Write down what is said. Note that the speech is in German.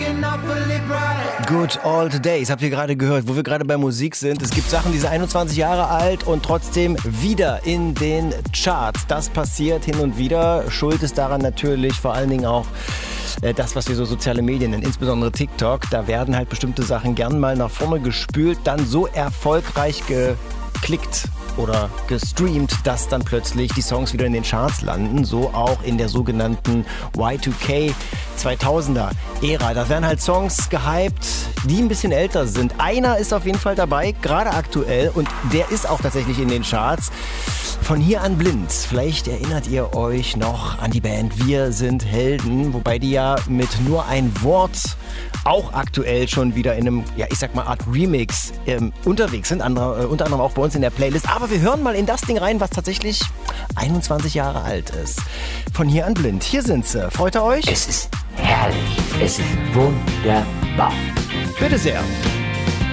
Good Old Days, habt ihr gerade gehört, wo wir gerade bei Musik sind. Es gibt Sachen, die sind 21 Jahre alt und trotzdem wieder in den Charts. Das passiert hin und wieder. Schuld ist daran natürlich vor allen Dingen auch das, was wir so soziale Medien nennen, insbesondere TikTok. Da werden halt bestimmte Sachen gern mal nach vorne gespült, dann so erfolgreich geklickt oder gestreamt, dass dann plötzlich die Songs wieder in den Charts landen. So auch in der sogenannten Y2K 2000er Ära. Da werden halt Songs gehypt, die ein bisschen älter sind. Einer ist auf jeden Fall dabei, gerade aktuell, und der ist auch tatsächlich in den Charts. Von hier an blind. Vielleicht erinnert ihr euch noch an die Band Wir sind Helden, wobei die ja mit nur ein Wort auch aktuell schon wieder in einem, ja, ich sag mal, Art Remix unterwegs sind, unter anderem auch bei uns in der Playlist. Aber wir hören mal in das Ding rein, was tatsächlich 21 Jahre alt ist. Von hier an blind. Hier sind sie. Freut ihr euch? Es ist herrlich. Es ist wunderbar. Bitte sehr.